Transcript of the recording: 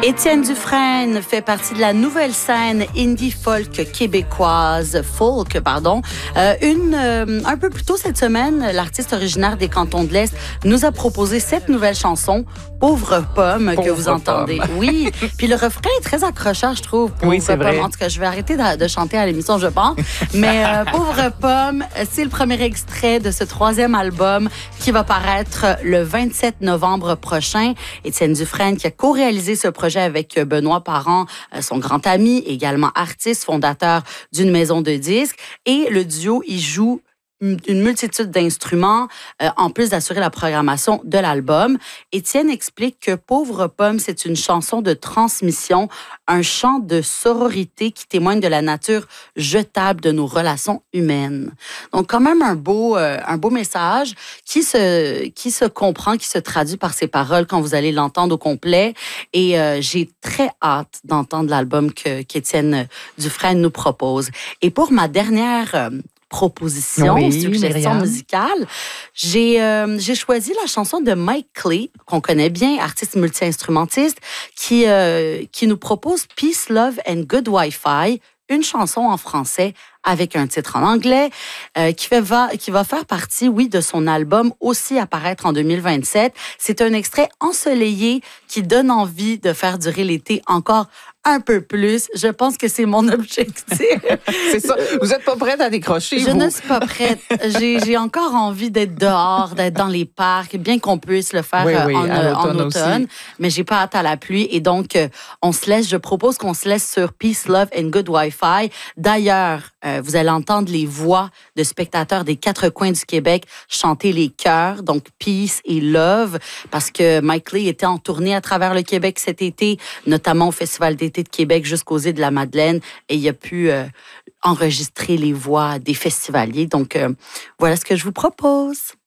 Étienne Dufresne fait partie de la nouvelle scène indie folk québécoise, un peu plus tôt cette semaine, l'artiste originaire des Cantons de l'Est nous a proposé cette nouvelle chanson, Pauvre Pomme, que vous entendez. Oui, puis le refrain est très accrocheur, je trouve. Oui, c'est vrai. En tout cas, je vais arrêter de chanter à l'émission, je pense. Mais Pauvre Pomme, c'est le premier extrait de ce 3e album qui va paraître le 27 novembre prochain. Étienne Dufresne qui a co-réalisé ce projet avec Benoît Parent, son grand ami, également artiste, fondateur d'une maison de disques. Et le duo, il joue une multitude d'instruments, en plus d'assurer la programmation de l'album. Étienne explique que Pauvre Pomme, c'est une chanson de transmission, un chant de sororité qui témoigne de la nature jetable de nos relations humaines. Donc, quand même un beau message qui se comprend, qui se traduit par ses paroles quand vous allez l'entendre au complet. Et j'ai très hâte d'entendre l'album qu'Étienne Dufresne nous propose. Et pour ma dernière proposition, suggestion musicale, j'ai choisi la chanson de Mike Clee, qu'on connaît bien, artiste multi-instrumentiste, qui nous propose Peace, Love and Good Wi-Fi, une chanson en français avec un titre en anglais, qui va faire partie, oui, de son album, aussi apparaître en 2027. C'est un extrait ensoleillé qui donne envie de faire durer l'été encore un peu plus. Je pense que c'est mon objectif. C'est ça. Vous n'êtes pas prête à décrocher, Je ne suis pas prête. J'ai encore envie d'être dehors, d'être dans les parcs, bien qu'on puisse le faire en automne. Mais j'ai pas hâte à la pluie. Et donc, je propose qu'on se laisse sur Peace, Love and Good Wi-Fi. D'ailleurs, vous allez entendre les voix de spectateurs des 4 coins du Québec chanter les chœurs, donc Peace et Love, parce que Mike Lee était en tournée à travers le Québec cet été, notamment au Festival d'été de Québec jusqu'aux îles de la Madeleine, et il a pu enregistrer les voix des festivaliers. Donc, voilà ce que je vous propose.